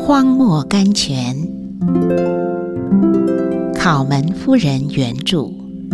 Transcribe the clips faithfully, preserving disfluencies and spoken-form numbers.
荒漠甘泉，考门夫人原著。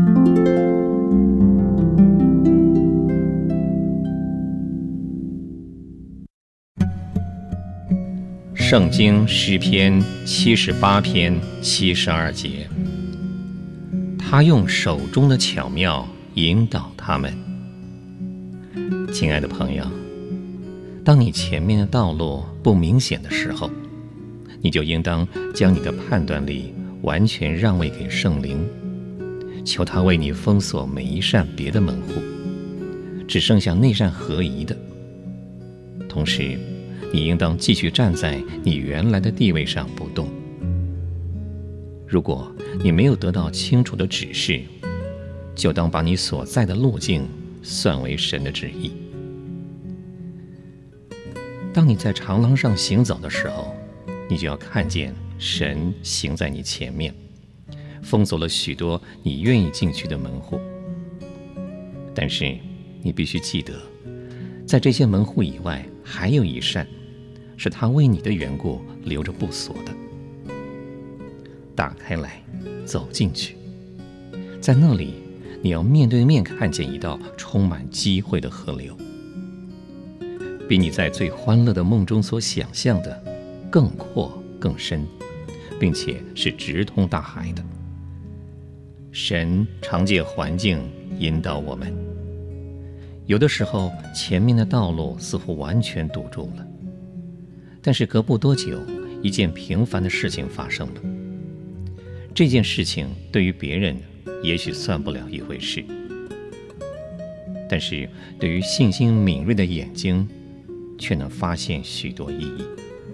圣经诗篇七十八篇七十二节，他用手中的巧妙引导他们。亲爱的朋友，当你前面的道路不明显的时候，你就应当将你的判断力完全让位给圣灵，求他为你封锁每一扇别的门户，只剩下那扇合宜的。同时你应当继续站在你原来的地位上不动。如果你没有得到清楚的指示，就当把你所在的路径算为神的旨意。当你在长廊上行走的时候，你就要看见神行在你前面，封锁了许多你愿意进去的门户。但是你必须记得，在这些门户以外还有一扇，是他为你的缘故留着不锁的。打开来，走进去，在那里你要面对面看见一道充满机会的河流，比你在最欢乐的梦中所想象的更阔更深，并且是直通大海的。神常借环境引导我们，有的时候前面的道路似乎完全堵住了，但是隔不多久，一件平凡的事情发生了。这件事情对于别人也许算不了一回事，但是对于信心敏锐的眼睛却能发现许多意义。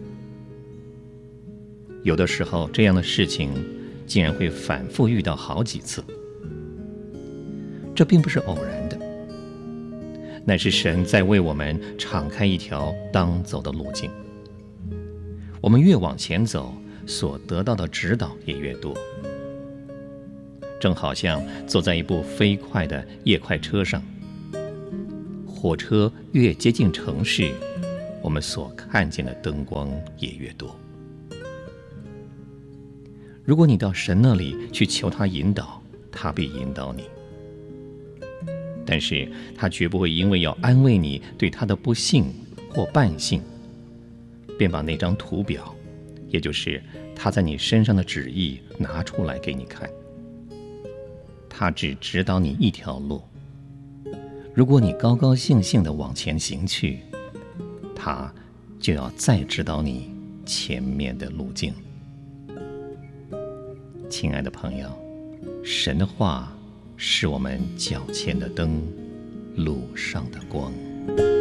有的时候这样的事情竟然会反复遇到好几次，这并不是偶然的，乃是神在为我们敞开一条当走的路径。我们越往前走，所得到的指导也越多。正好像坐在一部飞快的夜快车上，火车越接近城市，我们所看见的灯光也越多。如果你到神那里去求他引导，他必引导你。但是他绝不会因为要安慰你对他的不信或半信，便把那张图表，也就是他在你身上的旨意拿出来给你看。他只指导你一条路，如果你高高兴兴地往前行去，他就要再指导你前面的路径。亲爱的朋友，神的话是我们脚前的灯，路上的光。